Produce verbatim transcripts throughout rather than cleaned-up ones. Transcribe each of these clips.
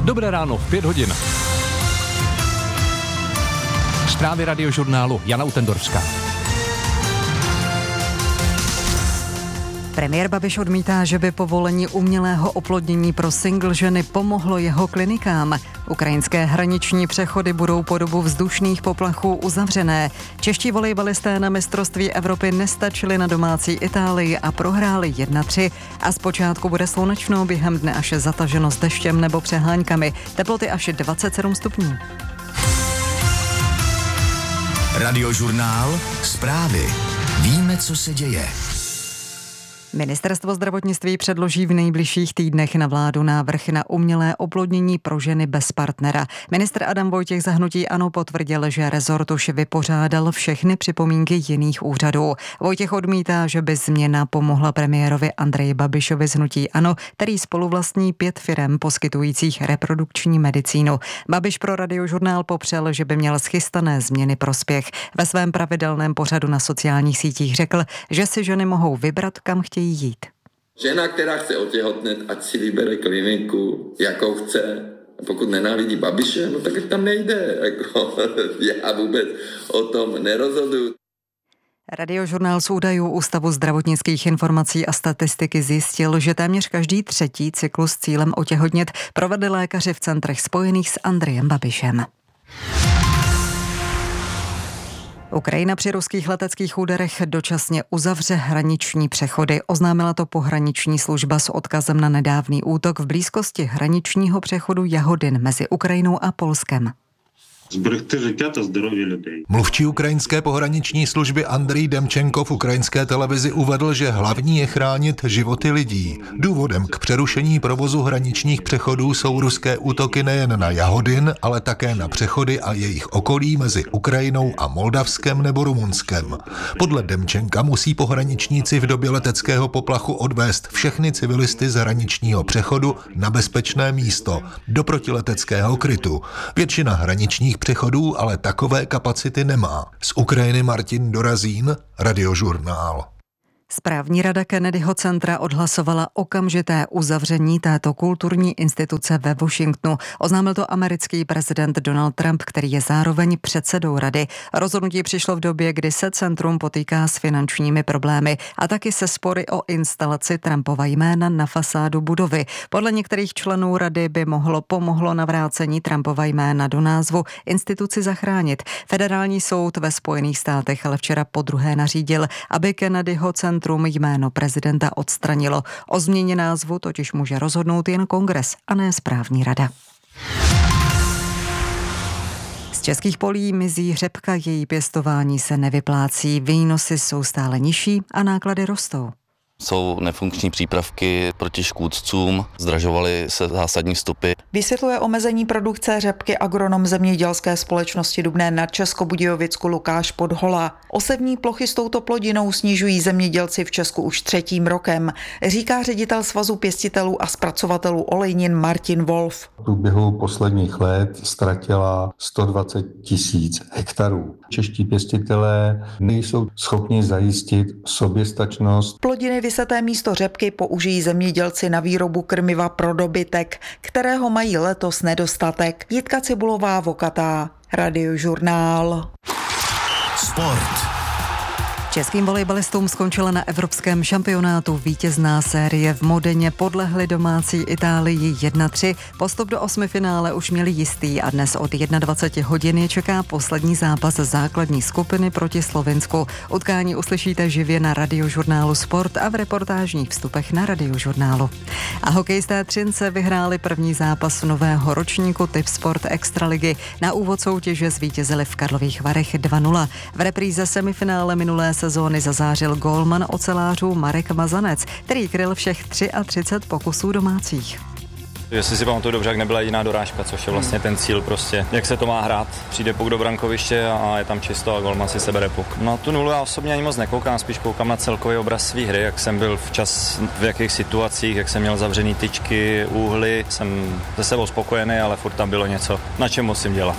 Dobré ráno, v pět hodin. Zprávy Radiožurnálu, Jana Utendorská. Premiér Babiš odmítá, že by povolení umělého oplodnění pro single ženy pomohlo jeho klinikám. Ukrajinské hraniční přechody budou po dobu vzdušných poplachů uzavřené. Čeští volejbalisté na mistrovství Evropy nestačili na domácí Itálii a prohráli jedna tři. A zpočátku bude slunečno, během dne až zataženo s deštěm nebo přeháňkami. Teploty až dvacet sedm stupňů. Radiožurnál, zprávy. Víme, co se děje. Ministerstvo zdravotnictví předloží v nejbližších týdnech na vládu návrh na umělé oplodnění pro ženy bez partnera. Ministr Adam Vojtěch za hnutí ANO potvrdil, že rezort už vypořádal všechny připomínky jiných úřadů. Vojtěch odmítá, že by změna pomohla premiérovi Andreji Babišovi z hnutí ANO, který spoluvlastní pět firem poskytujících reprodukční medicínu. Babiš pro Radiožurnál popřel, že by měl schystané změny prospěch. Ve svém pravidelném pořadu na sociálních sítích řekl, že si ženy mohou vybrat, kam chtějí jít. Žena, která chce otěhotnět, ať si vybere kliniku, jakou chce. Pokud nenávidí Babiše, no tak tam nejde. Jako, já vůbec o tom nerozhoduju. Radiožurnál z údajů Ústavu zdravotnických informací a statistiky zjistil, že téměř každý třetí cyklus s cílem otěhotnět provedli lékaři v centrech spojených s Andrejem Babišem. Ukrajina při ruských leteckých úderech dočasně uzavře hraniční přechody. Oznámila to pohraniční služba s odkazem na nedávný útok v blízkosti hraničního přechodu Jahodin mezi Ukrajinou a Polskem. Зберегти життя та здоров'я людей. Mluvčí ukrajinské pohraniční služby Andrij Demčenko v ukrajinské televizi uvedl, že hlavní je chránit životy lidí. Důvodem k přerušení provozu hraničních přechodů jsou ruské útoky nejen na Jahodin, ale také na přechody a jejich okolí mezi Ukrajinou a Moldavskem nebo Rumunskem. Podle Demčenka musí pohraničníci v době leteckého poplachu odvést všechny civilisty z hraničního přechodu na bezpečné místo, do protileteckého krytu. Většina hraničních přechodů ale takové kapacity nemá. Z Ukrajiny Martin Dorazín, Radiožurnál. Správní rada Kennedyho centra odhlasovala okamžité uzavření této kulturní instituce ve Washingtonu. Oznámil to americký prezident Donald Trump, který je zároveň předsedou rady. Rozhodnutí přišlo v době, kdy se centrum potýká s finančními problémy a taky se spory o instalaci Trumpova jména na fasádu budovy. Podle některých členů rady by mohlo pomohlo navrácení Trumpova jména do názvu instituci zachránit. Federální soud ve Spojených státech ale včera podruhé nařídil, aby Kennedyho centrum jméno prezidenta odstranilo. O změně názvu totiž může rozhodnout jen kongres a ne správní rada. Z českých polí mizí řepka, její pěstování se nevyplácí, výnosy jsou stále nižší a náklady rostou. Jsou nefunkční přípravky proti škůdcům, zdražovaly se zásadní vstupy. Vysvětluje omezení produkce řepky agronom zemědělské společnosti Dubné nad Českobudějovicku Lukáš Podhola. Osevní plochy s touto plodinou snižují zemědělci v Česku už třetím rokem, říká ředitel Svazu pěstitelů a zpracovatelů olejnin Martin Wolf. V průběhu posledních let ztratila sto dvacet tisíc hektarů. Čeští pěstitelé nejsou schopni zajistit soběstačnost. Plodiny vyseté místo řepky použijí zemědělci na výrobu krmiva pro dobytek, kterého mají letos nedostatek. Jitka Cibulová, Vokatá, Radiožurnál. Sport. Českým volejbalistům skončila na evropském šampionátu vítězná série v Modeně, podlehli domácí Itálii jedna tři. Postup do osmifinále už měli jistý a dnes od dvacet jedna hodin je čeká poslední zápas základní skupiny proti Slovinsku. Utkání uslyšíte živě na Radiožurnálu Sport a v reportážních vstupech na Radiožurnálu. A hokejisté Třince vyhráli první zápas nového ročníku Typ Sport Extraligy. Na úvod soutěže zvítězili v Karlových Varech dva nula. V repríze semifinále minulé sezóny zazářil gólman ocelářů Marek Mazanec, který kryl všech třicet tři pokusů domácích. Jestli si pamatuju dobře, jak nebyla jediná dorážka, což je vlastně ten cíl prostě, jak se to má hrát. Přijde puk do brankoviště a je tam čisto a golman si sebere puk. Na tu nulu já osobně ani moc nekoukám, spíš koukám na celkový obraz své hry, jak jsem byl včas, v jakých situacích, jak jsem měl zavřený tyčky, úhly. Jsem ze sebou spokojený, ale furt tam bylo něco, na čem musím dělat.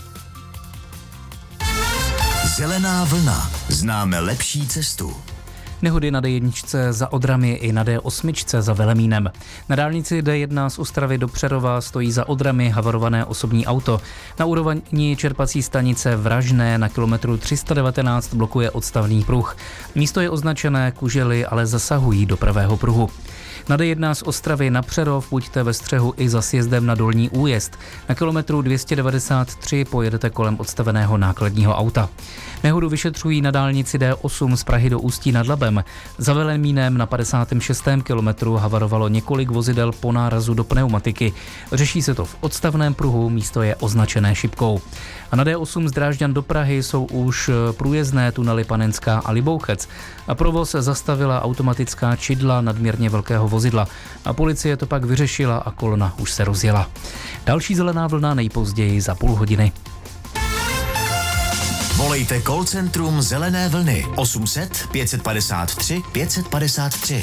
Zelená vlna. Známe lepší cestu. Nehody na D jedna za Odrami i na D osm za Velemínem. Na dálnici D jedna z Ostravy do Přerova stojí za Odrami havarované osobní auto. Na úrovni čerpací stanice Vražné na kilometru tři sta devatenáct blokuje odstavný pruh. Místo je označené, kužely ale zasahují do pravého pruhu. Na D jedna z Ostravy na Přerov buďte ve střehu i za sjezdem na Dolní Újezd. Na kilometru dvě stě devadesát tři pojedete kolem odstaveného nákladního auta. Nehodu vyšetřují na dálnici D osm z Prahy do Ústí nad Labem. Za Velemínem na padesátém šestém kilometru havarovalo několik vozidel po nárazu do pneumatiky. Řeší se to v odstavném pruhu, místo je označené šipkou. A na D osm z Drážďan do Prahy jsou už průjezdné tunely Panenská a Libouchec. A provoz zastavila automatická čidla nadměrně velkého vozidla. A policie to pak vyřešila a kolona už se rozjela. Další zelená vlna nejpozději za půl hodiny. Volejte call centrum Zelené vlny osm set pět padesát tři pět padesát tři.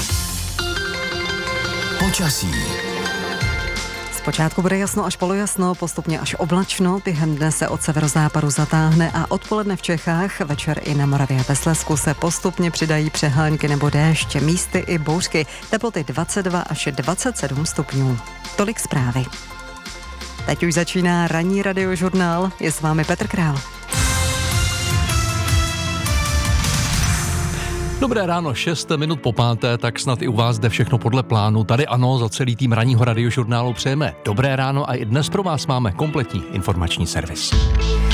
Počasí. Zpočátku bude jasno až polojasno, postupně až oblačno, během dne se od severozápadu zatáhne a odpoledne v Čechách, večer i na Moravě a ve Slezsku se postupně přidají přehánky nebo déšť, místy i bouřky, teploty dvacet dva až dvacet sedm stupňů. Tolik zprávy. Teď už začíná ranní radiožurnál, je s vámi Petr Král. Dobré ráno, šest minut po páté, tak snad i u vás jde všechno podle plánu. Tady ano, za celý tým ranního radiožurnálu přejeme dobré ráno a i dnes pro vás máme kompletní informační servis.